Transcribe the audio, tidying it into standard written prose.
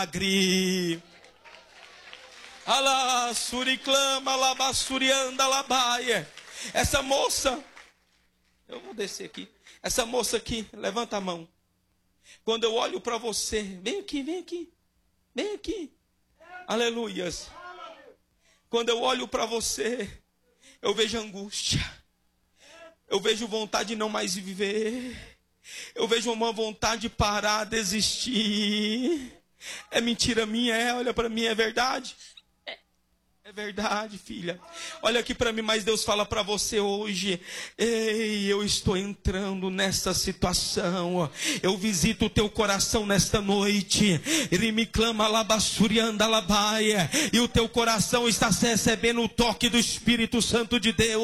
milagre. Alá, suriclama, labassurianda, labaia. Essa moça, eu vou descer aqui. Essa moça aqui, levanta a mão. Quando eu olho para você, vem aqui, vem aqui, vem aqui. Aleluias. Quando eu olho para você, eu vejo angústia. Eu vejo vontade de não mais viver. Eu vejo uma vontade de parar, desistir. É mentira minha, olha para mim, é verdade. É verdade, filha. Olha aqui para mim, mas Deus fala para você hoje. Ei, eu estou entrando nessa situação. Eu visito o teu coração nesta noite. Ele me clama labassurianda labaia. E o teu coração está recebendo o toque do Espírito Santo de Deus.